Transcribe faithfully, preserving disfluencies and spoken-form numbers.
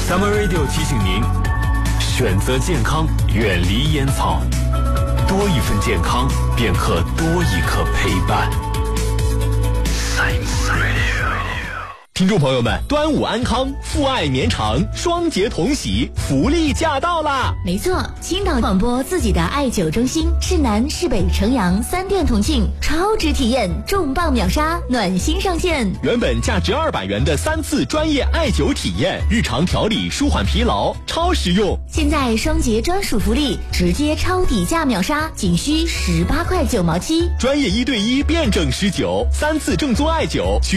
Summer Radio 提醒您，选择健康，远离烟草，多一份健康，便可多一刻陪伴。Summer Radio。 听众朋友们，端午安康，父爱绵长，双节同喜，福利驾到啦！ 没错，青岛广播自己的艾灸中心，市南、市北、城阳三店同庆，超值体验，重磅秒杀，暖心上线。 原本价值二百元的三次专业艾灸体验，日常调理舒缓疲劳，超实用。 现在双节专属福利，直接超底价秒杀，仅需十八块九毛七。 专业一对一辩证施灸，三次正宗艾灸。